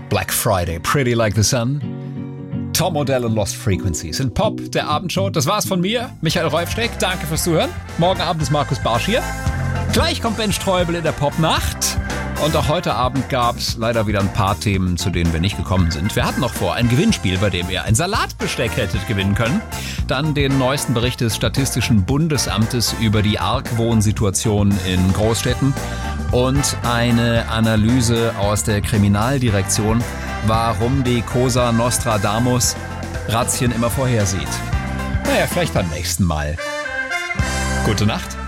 Black Friday, Pretty Like the Sun. Tom Odell und Lost Frequencies in Pop, der Abendshow. Das war's von mir, Michael Reufsteck. Danke fürs Zuhören. Morgen Abend ist Markus Barsch hier. Gleich kommt Ben Streubel in der Popnacht. Und auch heute Abend gab's leider wieder ein paar Themen, zu denen wir nicht gekommen sind. Wir hatten noch vor ein Gewinnspiel, bei dem ihr ein Salatbesteck hättet gewinnen können. Dann den neuesten Bericht des Statistischen Bundesamtes über die Argwohnsituation in Großstädten. Und eine Analyse aus der Kriminaldirektion, warum die Cosa Nostradamus Razzien immer vorhersieht. Naja, vielleicht beim nächsten Mal. Gute Nacht.